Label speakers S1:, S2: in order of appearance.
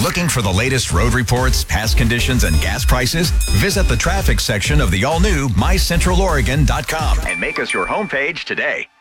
S1: Looking for the latest road reports, past conditions, and gas prices? Visit the traffic section of the all-new MyCentralOregon.com and make us your homepage today.